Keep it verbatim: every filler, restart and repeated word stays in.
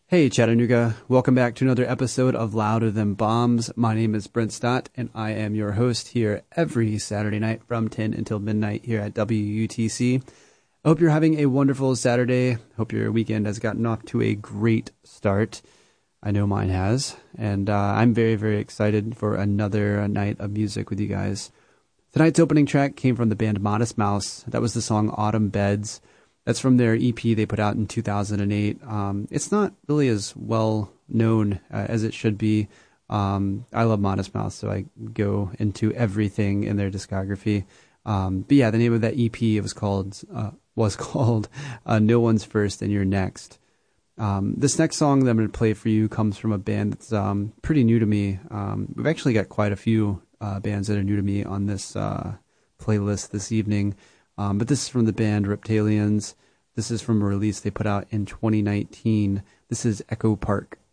Hey Chattanooga, welcome back to another episode of Louder Than Bombs. My name is Brent Stott and I am your host here every Saturday night from ten until midnight here at W U T C. I hope you're having a wonderful Saturday. Hope your weekend has gotten off to a great start. I know mine has. And uh, I'm very, very excited for another night of music with you guys. Tonight's opening track came from the band Modest Mouse. That was the song Autumn Beds. That's from their E P they put out in two thousand eight. Um, it's not really as well known uh, as it should be. Um, I love Modest Mouse, so I go into everything in their discography. Um, but yeah, the name of that E P it was called uh, was called uh, No One's First and You're Next. Um, this next song that I'm going to play for you comes from a band that's um, pretty new to me. Um, we've actually got quite a few uh, bands that are new to me on this uh, playlist this evening. Um, but this is from the band Reptalians. This is from a release they put out in twenty nineteen. This is Echo Park.